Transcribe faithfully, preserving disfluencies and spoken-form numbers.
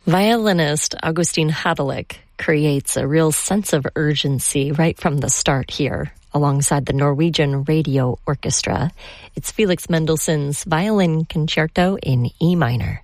Violinist Augustin Hadelich creates a real sense of urgency right from the start here, alongside the Norwegian Radio Orchestra. It's Felix Mendelssohn's Violin Concerto in E minor.